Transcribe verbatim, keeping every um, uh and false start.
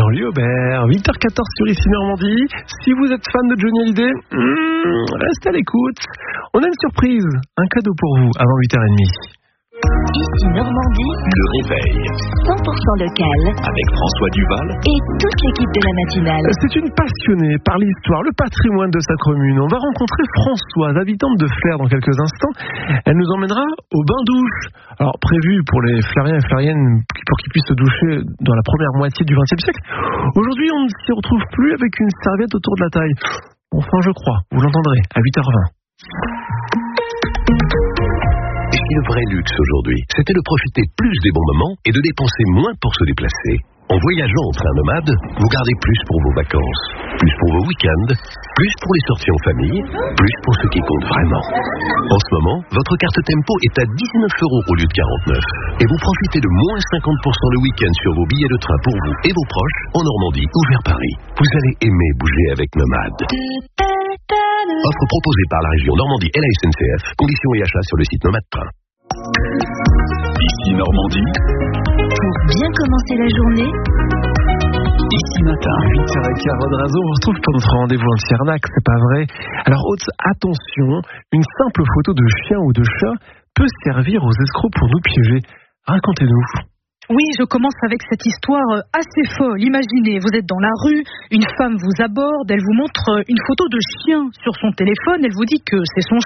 Jean-Louis Aubert, huit heures quatorze sur Ici Normandie. Si vous êtes fan de Johnny Hallyday, hmm, restez à l'écoute. On a une surprise, un cadeau pour vous avant huit heures trente. Ici Normandie, Le réveil cent pour cent local avec François Duval et toute l'équipe de la matinale. C'est une passionnée par l'histoire, le patrimoine de sa commune. On va rencontrer Françoise, habitante de Flers dans quelques instants. Elle nous emmènera au bain-douche. Alors prévu pour les Flériens et Flériennes pour qu'ils puissent se doucher dans la première moitié du vingtième siècle. Aujourd'hui, on ne s'y retrouve plus avec une serviette autour de la taille. Enfin, je crois, vous l'entendrez à huit heures vingt. Et si le vrai luxe aujourd'hui, c'était de profiter plus des bons moments et de dépenser moins pour se déplacer? En voyageant en train nomade, vous gardez plus pour vos vacances, plus pour vos week-ends, plus pour les sorties en famille, plus pour ce qui compte vraiment. En ce moment, votre carte Tempo est à dix-neuf euros au lieu de quarante-neuf. Et vous profitez de moins cinquante pour cent le week-end sur vos billets de train pour vous et vos proches en Normandie ou vers Paris. Vous allez aimer bouger avec Nomade. Offre proposée par la région Normandie et la S N C F. Conditions et achats sur le site Nomade Train. Ici Normandie. Pour bien commencer la journée, Ici Matin. huit heures quinze, Rod Razo, on se retrouve pour notre rendez-vous anti-arnaque, c'est pas vrai. Alors, haute attention, une simple photo de chien ou de chat peut servir aux escrocs pour nous piéger. Racontez-nous. Oui, je commence avec cette histoire assez folle. Imaginez, vous êtes dans la rue, une femme vous aborde, elle vous montre une photo de chien sur son téléphone, elle vous dit que c'est son